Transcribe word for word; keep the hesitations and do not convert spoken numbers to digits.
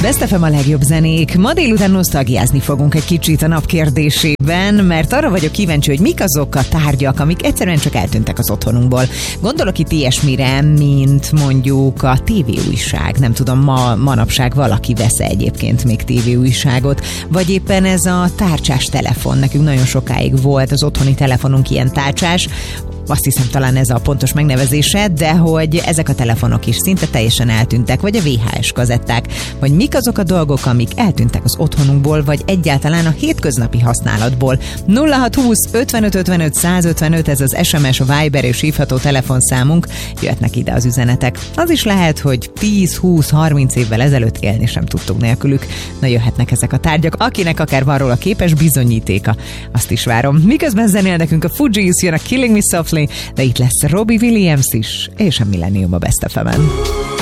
Best ef em a legjobb zenék. Ma délután nosztalgiázni fogunk egy kicsit a nap kérdésében, mert arra vagyok kíváncsi, hogy mik azok a tárgyak, amik egyszerűen csak eltűntek az otthonunkból. Gondolok itt ilyesmire, mint mondjuk a tévéújság. Nem tudom, ma, manapság valaki vesz egyébként még tévéújságot, vagy éppen ez a tárcsás telefon. Nekünk nagyon sokáig volt az otthoni telefonunk ilyen tárcsás, azt hiszem talán ez a pontos megnevezése, de hogy ezek a telefonok is szinte teljesen eltűntek, vagy a vé há es kazetták, vagy mik azok a dolgok, amik eltűntek az otthonunkból, vagy egyáltalán a hétköznapi használatból. nulla hat húsz ötvenöt ötvenöt százötvenöt, ez az es em es, a Viber és hívható telefonszámunk, jöhetnek ide az üzenetek. Az is lehet, hogy tíz, húsz, harminc évvel ezelőtt élni sem tudtunk nélkülük. Na, jöhetnek ezek a tárgyak, akinek akár van róla képes bizonyítéka. Azt is várom. Miközben zenél nekünk a Fugees, jön a Killing Me Softly, de itt lesz Robbie Williams is, és a Millennium a Best ef emen.